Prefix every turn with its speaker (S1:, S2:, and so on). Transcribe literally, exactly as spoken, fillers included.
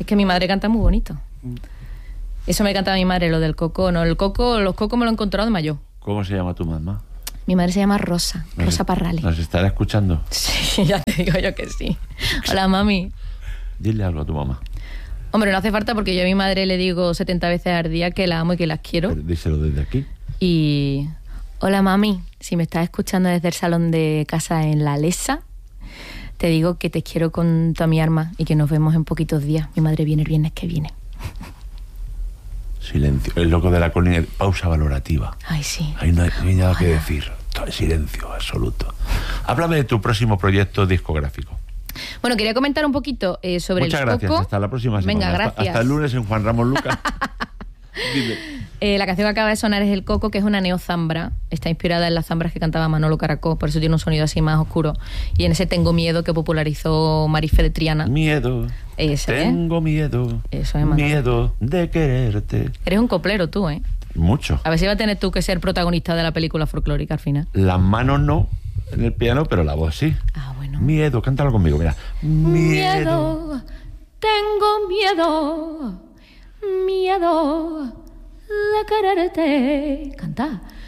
S1: que mi madre canta muy bonito. Eso me canta mi madre, lo del coco. No, el coco, los cocos me lo he encontrado de mayor.
S2: ¿Cómo se llama tu mamá?
S1: Mi madre se llama Rosa,
S2: ¿Nos,
S1: Rosa Parrales.
S2: ¿Nos estará escuchando?
S1: Sí, ya te digo yo que sí. Hola, mami.
S2: Dile algo a tu mamá.
S1: Hombre, no hace falta porque yo a mi madre le digo setenta veces al día que la amo y que la quiero.
S2: Pero díselo desde aquí.
S1: Y... Hola, mami. Si me estás escuchando desde el salón de casa en La Lesa, te digo que te quiero con toda mi alma y que nos vemos en poquitos días. Mi madre viene el viernes que viene.
S2: Silencio. El loco de la colina. Pausa valorativa.
S1: Ay, sí.
S2: Ahí no hay, no hay nada que decir. Silencio absoluto. Háblame de tu próximo proyecto discográfico.
S1: Bueno, quería comentar un poquito eh, sobre
S2: Muchas
S1: el
S2: gracias.
S1: coco.
S2: Hasta la próxima semana.
S1: Venga, gracias.
S2: Hasta, hasta el lunes en Juan Ramón Lucas. Dime.
S1: Eh, la canción que acaba de sonar es El Coco, que es una neozambra. Está inspirada en las zambras que cantaba Manolo Caracol, por eso tiene un sonido así más oscuro. Y en ese Tengo Miedo que popularizó Marife de Triana.
S2: Miedo.
S1: Ese,
S2: Tengo
S1: ¿eh?
S2: miedo.
S1: Eso es, Manolo.
S2: Miedo de quererte.
S1: Eres un coplero tú, ¿eh?
S2: Mucho.
S1: A ver si va a tener tú que ser protagonista de la película folclórica al final.
S2: Las manos no en el piano, pero la voz sí.
S1: Ah, bueno.
S2: Miedo, cántalo conmigo, mira.
S1: Miedo, tengo miedo, miedo de quererte. Canta.